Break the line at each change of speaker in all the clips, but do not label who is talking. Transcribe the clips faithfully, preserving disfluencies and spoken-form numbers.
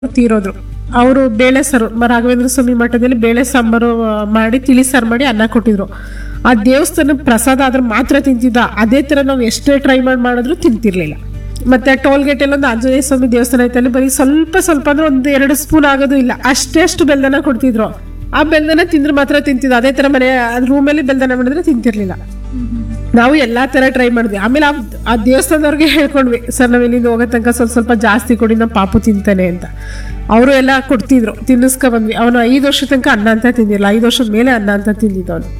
ತೀರೋದ್ರು. ಅವರು ಬೇಳೆ ಸಾರು ರಾಘವೇಂದ್ರ ಸ್ವಾಮಿ ಮಠದಲ್ಲಿ ಬೇಳೆ ಸಾಂಬಾರು ಮಾಡಿ ತಿಳಿ ಸಾರು ಮಾಡಿ ಅನ್ನ ಕೊಟ್ಟಿದ್ರು. ಆ ದೇವಸ್ಥಾನ ಪ್ರಸಾದ ಆದ್ರೆ ಮಾತ್ರ ತಿಂತಿದ್ದ. ಅದೇ ತರ ನಾವು ಎಷ್ಟೇ ಟ್ರೈ ಮಾಡಿ ಮಾಡಿದ್ರು ತಿಂತಿರ್ಲಿಲ್ಲ. ಮತ್ತೆ ಟೋಲ್ ಗೇಟ್ ಅಲ್ಲಿ ಒಂದು ಆಂಜನೇಯ ಸ್ವಾಮಿ ದೇವಸ್ಥಾನ ಐತೆ, ಅಲ್ಲಿ ಬರೀ ಸ್ವಲ್ಪ ಸ್ವಲ್ಪ ಅಂದ್ರೆ ಒಂದು ಎರಡು ಸ್ಪೂನ್ ಆಗೋದು ಇಲ್ಲ, ಅಷ್ಟೇ ಅಷ್ಟು ಬೆಲ್ದನ ಕೊಡ್ತಿದ್ರು. ಆ ಬೆಲ್ದನ ತಿಂದ್ರೆ ಮಾತ್ರ ತಿಂತಿದ್ದು. ಅದೇ ತರ ಮನೆ ರೂಮಲ್ಲಿ ಬೆಲ್ದನ ಮಾಡಿದ್ರೆ ತಿಂತಿರ್ಲಿಲ್ಲ. ನಾವು ಎಲ್ಲಾ ತರ ಟ್ರೈ ಮಾಡಿದ್ವಿ. ಆಮೇಲೆ ಆ ಆ ದೇವಸ್ಥಾನದವ್ರಿಗೆ ಹೇಳ್ಕೊಂಡ್ವಿ, ಸರ್ ನಾವ್ ಇಲ್ಲಿಂದ ಹೋಗೋ ತನಕ ಸ್ವಲ್ಪ ಸ್ವಲ್ಪ ಜಾಸ್ತಿ ಕೊಡಿ, ನಮ್ಮ ಪಾಪು ತಿಂತಾನೆ ಅಂತ. ಅವರು ಎಲ್ಲ ಕೊಡ್ತಿದ್ರು, ತಿನ್ನಿಸ್ಕೊ ಬಂದ್ವಿ. ಅವನು ಐದು ವರ್ಷದ ತನಕ ಅನ್ನ ಅಂತ ತಿಂದಿಲ್ಲ, ಐದು ವರ್ಷದ ಮೇಲೆ ಅನ್ನ ಅಂತ ತಿಂದಿದ್ದ ಅವನು.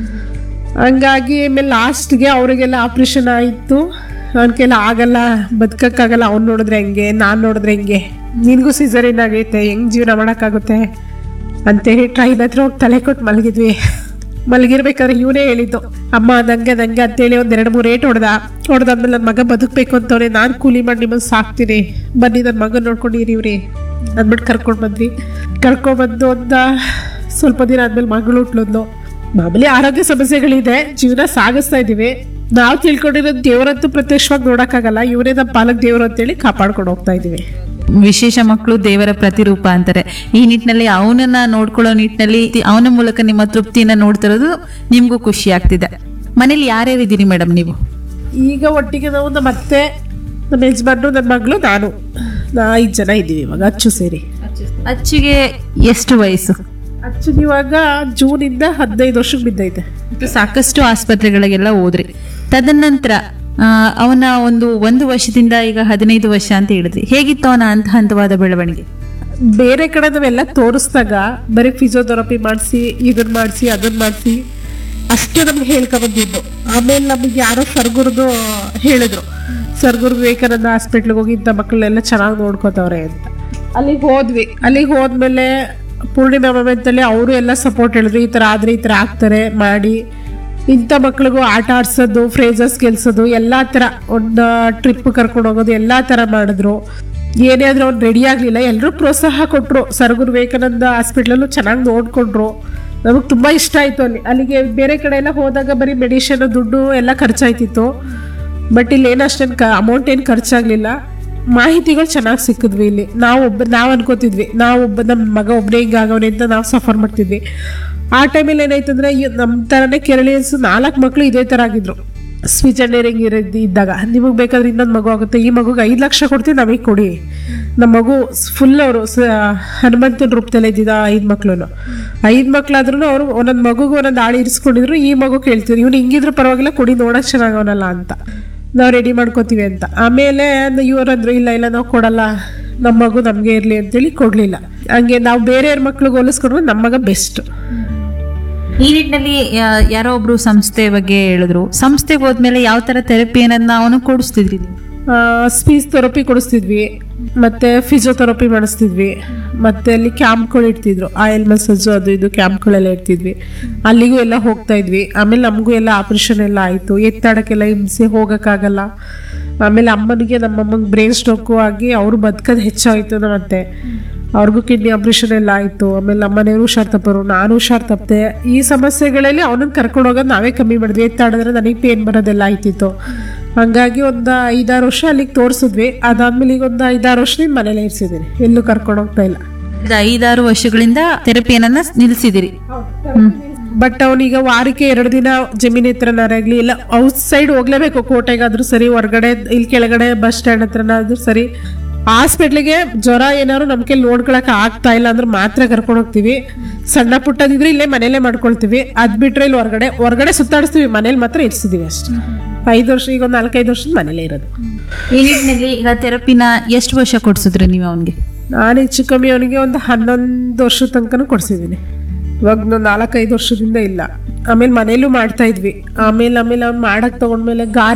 ಹಂಗಾಗಿ ಆಮೇಲೆ ಲಾಸ್ಟ್ಗೆ ಅವ್ರಿಗೆಲ್ಲ ಆಪ್ರೇಷನ್ ಆಯಿತು. ಅವನ ಕೈಲ ಆಗಲ್ಲ, ಬದುಕಕ್ಕಾಗಲ್ಲ, ಅವ್ನು ನೋಡಿದ್ರೆ ಹೆಂಗೆ, ನಾನು ನೋಡಿದ್ರೆ ಹೆಂಗೆ, ನಿನ್ಗೂ ಸಿಸರಿನ್ ಆಗೈತೆ, ಹೆಂಗ್ ಜೀವನ ಮಾಡೋಕ್ಕಾಗುತ್ತೆ ಅಂತೇಳಿ ಟ್ರೈನ್ ಹತ್ರ ಹೋಗಿ ತಲೆ ಕೊಟ್ಟು ಮಲಗಿದ್ವಿ. ಮಲಗಿರ್ಬೇಕಾದ್ರೆ ಇವನೇ ಹೇಳಿದ್ದು, ಅಮ್ಮ ನಂಗೆ ನಂಗೆ ಅಂತೇಳಿ ಒಂದ್ ಎರಡು ಮೂರು ಏಟ್ ಹೊಡೆದ. ಹೊಡೆದಾದ್ಮೇಲೆ ನನ್ನ ಮಗ ಬದುಕಬೇಕು ಅಂತವ್ರೆ, ನಾನು ಕೂಲಿ ಮಾಡಿ ನಿಮ್ಮನ್ನು ಸಾಕ್ತೀನಿ, ಬನ್ನಿ ನನ್ನ ಮಗನ ನೋಡ್ಕೊಂಡಿರಿ ಇವ್ರಿ ಅಂದ್ಬಿಟ್ಟು ಕರ್ಕೊಂಡು ಬಂದ್ವಿ. ಕರ್ಕೊಂಡ್ಬಂದು ಒಂದ ಸ್ವಲ್ಪ ದಿನ ಆದ್ಮೇಲೆ ಮಗಳು ಹುಟ್ಲದ್ಲು. ಮಾಮೂಲಿ ಆರೋಗ್ಯ ಸಮಸ್ಯೆಗಳಿದೆ, ಜೀವನ ಸಾಗಿಸ್ತಾ ಇದೀವಿ. ನಾವು ತಿಳ್ಕೊಂಡಿರೋದು ದೇವರಂತೂ ಪ್ರತ್ಯಕ್ಷವಾಗಿ ನೋಡಕ್ಕಾಗಲ್ಲ, ಇವರೇ ನಮ್ಮ ಪಾಲಕ್ ದೇವರು ಅಂತೇಳಿ ಕಾಪಾಡ್ಕೊಂಡು ಹೋಗ್ತಾ ಇದೀವಿ.
ವಿಶೇಷ ಮಕ್ಕಳು ದೇವರ ಪ್ರತಿರೂಪ ಅಂತಾರೆ. ಈ ನಿಟ್ಟಿನಲ್ಲಿ ಅವನನ್ನ ನೋಡ್ಕೊಳ್ಳೋ ನಿಟ್ಟಿನಲ್ಲಿ ಅವನ ಮೂಲಕ ನಿಮ್ಮ ತೃಪ್ತಿಯನ್ನ ನೋಡ್ತಿರೋದು ನಿಮ್ಗೂ ಖುಷಿ ಆಗ್ತಿದೆ. ಮನೇಲಿ ಯಾರ್ಯಾರು ಇದ್ದೀರಿ ಮೇಡಮ್ ನೀವು?
ಈಗ ಒಟ್ಟಿಗೆ ನಾವು ನಮ್ಮ ಅತ್ತೆ, ನಮ್ಮ ಯಜಮಾನ್ರು, ನನ್ನ ಮಗಳು, ನಾನು, ನಾ ಐದು ಜನ ಇದ್ದೀವಿ ಇವಾಗ, ಅಚ್ಚು ಸೇರಿ.
ಅಚ್ಚಿಗೆ ಎಷ್ಟು ವಯಸ್ಸು?
ಅಚ್ಚು ಇವಾಗ ಜೂನ್ ಇಂದ ಹದಿನೈದು ವರ್ಷಕ್ಕೆ ಬಿದ್ದೈತೆ.
ಸಾಕಷ್ಟು ಆಸ್ಪತ್ರೆಗಳಿಗೆಲ್ಲ ಹೋದ್ರಿ. ತದನಂತರ ಆ, ಅವನ ಒಂದು ಒಂದು ವರ್ಷದಿಂದ ಈಗ ಹದಿನೈದು ವರ್ಷ ಅಂತ ಹೇಳಿದ್ರಿ. ಹೇಗಿತ್ತು ಅವನ ಹಂತ ಹಂತವಾದ ಬೆಳವಣಿಗೆ?
ಬೇರೆ ಕಡೆ ನಾವೆಲ್ಲ ತೋರಿಸ್ದಾಗ ಬರೀ ಫಿಸಿಯೋಥೆರಪಿ ಮಾಡಿಸಿ, ಇದನ್ನ ಮಾಡಿಸಿ, ಅದನ್ನ ಮಾಡಿಸಿ ಅಷ್ಟೇ ನಮ್ಗೆ ಹೇಳ್ಕೊಂಬಂದಿದ್ದು. ಆಮೇಲೆ ನಮಗೆ ಯಾರೋ ಸರ್ಗುರ್ದು ಹೇಳಿದ್ರು, ಸರ್ಗುರ್ ವಿವೇಕಾನಂದ ಹಾಸ್ಪಿಟ್ಲಿಗೆ ಹೋಗಿ ಇಂಥ ಮಕ್ಕಳನ್ನೆಲ್ಲ ಚೆನ್ನಾಗಿ ನೋಡ್ಕೋತವ್ರೆ ಅಂತ. ಅಲ್ಲಿಗೆ ಹೋದ್ವಿ. ಅಲ್ಲಿಗೆ ಹೋದ್ಮೇಲೆ ಪೂರ್ಣಿಮಾ ಮೊಮೆಂಟಲ್ಲಿ ಅವರು ಎಲ್ಲ ಸಪೋರ್ಟ್ ಹೇಳಿದ್ರು, ಈ ಥರ ಆದರೆ ಈ ಥರ ಆಗ್ತಾರೆ ಮಾಡಿ, ಇಂಥ ಮಕ್ಳಿಗೂ ಆಟ ಆಡ್ಸೋದು, ಫ್ರೇಜಸ್ ಗೆಲ್ಸೋದು, ಎಲ್ಲ ಥರ ಒಂದು ಟ್ರಿಪ್ ಕರ್ಕೊಂಡು ಹೋಗೋದು ಎಲ್ಲ ಥರ ಮಾಡಿದ್ರು. ಏನೇ ಆದರೂ ಅವ್ನು ರೆಡಿ ಆಗಲಿಲ್ಲ, ಎಲ್ಲರೂ ಪ್ರೋತ್ಸಾಹ ಕೊಟ್ಟರು. ಸರ್ಗುರ್ ವಿವೇಕಾನಂದ ಹಾಸ್ಪಿಟ್ಲಲ್ಲೂ ಚೆನ್ನಾಗಿ ನೋಡಿಕೊಂಡ್ರು. ನಮಗೆ ತುಂಬ ಇಷ್ಟ ಆಯಿತು ಅಲ್ಲಿ. ಅಲ್ಲಿಗೆ ಬೇರೆ ಕಡೆ ಎಲ್ಲ ಹೋದಾಗ ಬರೀ ಮೆಡಿಷನ್ ದುಡ್ಡು ಎಲ್ಲ ಖರ್ಚಾಯ್ತಿತ್ತು. ಬಟ್ ಇಲ್ಲಿ ಏನು ಅಷ್ಟೇನು ಕ ಅಮೌಂಟ್ ಏನು ಖರ್ಚಾಗಲಿಲ್ಲ. ಮಾಹಿತಿಗಳು ಚೆನ್ನಾಗಿ ಸಿಕ್ಕಿದ್ವಿ ಇಲ್ಲಿ. ನಾವು ಒಬ್ಬ ನಾವು ಅನ್ಕೋತಿದ್ವಿ, ನಾವು ಒಬ್ಬ ನಮ್ಮ ಮಗ ಒಬ್ಬನೇ ಹಿಂಗಾಗವನೆ ಅಂತ ನಾವು ಸಫರ್ ಮಾಡ್ತಿದ್ವಿ. ಆ ಟೈಮಲ್ಲಿ ಏನಾಯ್ತಂದ್ರೆ ನಮ್ಮ ಥರನೇ ಕೇರಳಿಯನ್ಸ್ ನಾಲ್ಕು ಮಕ್ಕಳು ಇದೇ ಥರ ಆಗಿದ್ರು. ಸ್ವಿಚಂಡೇರಿಂಗ್ ಇರೋದು ಇದ್ದಾಗ, ನಿಮಗೆ ಬೇಕಾದ್ರೆ ಇನ್ನೊಂದು ಮಗು ಆಗುತ್ತೆ, ಈ ಮಗುಗೆ ಐದು ಲಕ್ಷ ಕೊಡ್ತೀವಿ, ನಮಗೆ ಕೊಡಿ. ನಮ್ಮ ಮಗು ಫುಲ್ ಅವರು ಹನುಮಂತನ ರೂಪದಲ್ಲೇ ಇದ್ದಿದ್ದ ಐದು ಮಕ್ಳು. ಐದು ಮಕ್ಳಾದ್ರೂ ಅವರು ಒಂದೊಂದು ಮಗುಗೂ ಒಂದೊಂದು ಆಳು ಇರಿಸ್ಕೊಂಡಿದ್ರು. ಈ ಮಗು ಕೇಳ್ತಿದ್ರು, ಇವನು ಹಿಂಗಿದ್ರು ಪರವಾಗಿಲ್ಲ, ಕೊಡಿ, ನೋಡೋಕೆ ಚೆನ್ನಾಗವನಲ್ಲ ಅಂತ ನಾವು ರೆಡಿ ಮಾಡ್ಕೋತೀವಿ ಅಂತ. ಆಮೇಲೆ ಇವರಂದ್ರು ಇಲ್ಲ ಇಲ್ಲ ನಾವು ಕೊಡಲ್ಲ, ನಮ್ಮ ಮಗು ನಮಗೆ ಇರಲಿ ಅಂತೇಳಿ ಕೊಡಲಿಲ್ಲ. ಹಂಗೆ ನಾವು ಬೇರೆಯವ್ರ ಮಕ್ಳಿಗೆ ಹೋಲಿಸ್ಕೊಂಡ್ರೆ ನಮ್ಮ ಮಗ ಬೆಸ್ಟ್.
ಈ ನಿಟ್ಟಿನಲ್ಲಿ ಯಾರೋ ಒಬ್ರು ಸಂಸ್ಥೆ ಬಗ್ಗೆ ಹೇಳಿದ್ರು. ಸಂಸ್ಥೆಗೆ ಹೋದ್ಮೇಲೆ ಯಾವ ತರ ಥೆರಪಿಯನ್ನ ಅವನು ಕೊಡಿಸ್ತಿದ್ರಿ?
ಸ್ಪೀಚ್ ಥೆರಪಿ ಕೊಡಿಸ್ತಿದ್ವಿ, ಮತ್ತೆ ಫಿಸಿಯೋಥೆರಪಿ ಮಾಡಿಸ್ತಿದ್ವಿ, ಮತ್ತೆ ಅಲ್ಲಿ ಕ್ಯಾಂಪ್ಗಳು ಇಡ್ತಿದ್ರು, ಆಯಿಲ್ ಮಸಾಜು ಅದು ಇದು ಕ್ಯಾಂಪ್ಗಳೆಲ್ಲ ಇಡ್ತಿದ್ವಿ. ಅಲ್ಲಿಗೂ ಎಲ್ಲ ಹೋಗ್ತಾ ಇದ್ವಿ. ಆಮೇಲೆ ನಮಗೂ ಎಲ್ಲ ಆಪರೇಷನ್ ಎಲ್ಲ ಆಯಿತು. ಎತ್ತಾಡಕ್ಕೆಲ್ಲ ಹಿಂಸೆ, ಹೋಗೋಕ್ಕಾಗಲ್ಲ. ಆಮೇಲೆ ಅಮ್ಮನಿಗೆ ನಮ್ಮಮ್ಮಂಗೆ ಬ್ರೈನ್ ಸ್ಟ್ರೋಕು ಆಗಿ ಅವರು ಬದುಕೋದು ಹೆಚ್ಚಾಯಿತು. ನಮ್ಮತ್ತೆ ಅವ್ರಿಗೂ ಕಿಡ್ನಿ ಆಪ್ರೇಷನ್ ಎಲ್ಲ ಆಯಿತು. ಆಮೇಲೆ ನಮ್ಮನೆಯವರು ಹುಷಾರ್ ತಪ್ಪರು, ನಾನು ಹುಷಾರ್ ತಪ್ಪದೆ. ಈ ಸಮಸ್ಯೆಗಳಲ್ಲಿ ಅವನನ್ನು ಕರ್ಕೊಂಡು ಹೋಗೋದು ನಾವೇ ಕಮ್ಮಿ ಮಾಡಿದ್ವಿ. ಎತ್ತಾಡಿದ್ರೆ ನನಗೆ ಪೇನ್ ಬರೋದೆಲ್ಲ ಆಯ್ತಿತ್ತು. ಹಂಗಾಗಿ ಒಂದು ಐದಾರು ವರ್ಷ ಅಲ್ಲಿಗೆ ತೋರಿಸಿದ್ವಿ. ಅದಾದ್ಮೇಲೆ ಈಗ ಒಂದು ಐದಾರು ವರ್ಷದಿಂದ ಮನೇಲೆ ಇರಿಸಿದ್ದೀನಿ, ಎಲ್ಲೂ ಕರ್ಕೊಂಡು ಹೋಗ್ತಾ ಇಲ್ಲ.
ಐದಾರು ವರ್ಷಗಳಿಂದ ಥೆರಪಿಯನ್ನ ನಿಲ್ಲಿಸಿದಿರಿ.
ಬಟ್ ಅವನೀಗ ವಾರಕ್ಕೆ ಎರಡು ದಿನ ಜಮೀನ್ ಹತ್ರನಾರಾಗ್ಲಿ, ಇಲ್ಲ ಔಟ್ ಸೈಡ್ ಹೋಗ್ಲೇಬೇಕು, ಕೋಟೆಗಾದ್ರೂ ಸರಿ, ಹೊರಗಡೆ ಇಲ್ಲಿ ಕೆಳಗಡೆ ಬಸ್ ಸ್ಟ್ಯಾಂಡ್ ಹತ್ರನಾದ್ರೂ ಸರಿ. ಹಾಸ್ಪಿಟ್ಲಿಗೆ ಜ್ವರ ಏನಾದ್ರು ನಮ್ ಕೈಲಿ ನೋಡ್ಕೊಳಕ್ ಆಗ್ತಾ ಇಲ್ಲ ಅಂದ್ರೆ ಮಾತ್ರ ಕರ್ಕೊಂಡು ಹೋಗ್ತೀವಿ. ಸಣ್ಣ ಪುಟ್ಟದಿದ್ರೆ ಇಲ್ಲೇ ಮನೇಲೆ ಮಾಡ್ಕೊಳ್ತೀವಿ. ಅದ್ ಬಿಟ್ರೆ ಇಲ್ಲಿ ಹೊರಗಡೆ ಹೊರಗಡೆ ಸುತ್ತಾಡಿಸ್ತೀವಿ, ಮನೇಲಿ ಮಾತ್ರ ಇರಿಸಿದೀವಿ ಅಷ್ಟೇ. ಐದು ವರ್ಷ ಈಗ ಒಂದು ನಾಲ್ಕೈದು ವರ್ಷದ ಮನೇಲೆ ಇರೋದು.
ಈ ನಿಟ್ಟಿನಲ್ಲಿ ಈಗ ಥೆರಪಿನ ಎಷ್ಟು ವರ್ಷ ಕೊಡ್ಸಿದ್ರಿ ನೀವು ಅವನಿಗೆ?
ನಾನು ಹೆಚ್ಚು ಕಮ್ಮಿ ಅವನಿಗೆ ಒಂದು ಹನ್ನೊಂದು ವರ್ಷದ ತನಕನೂ ಕೊಡ್ಸಿದ್ದೀನಿ. ಇವಾಗ ನಾಲ್ಕೈದು ವರ್ಷದಿಂದ ಇಲ್ಲ. ಆಮೇಲೆ ಮನೇಲೂ ಮಾಡ್ತಾ ಇದ್ವಿ. ಆಮೇಲೆ ಆಮೇಲೆ ಅವ್ನು ಮಾಡಕ್ ತಗೊಂಡ್ಮೇಲೆ ಗಾರ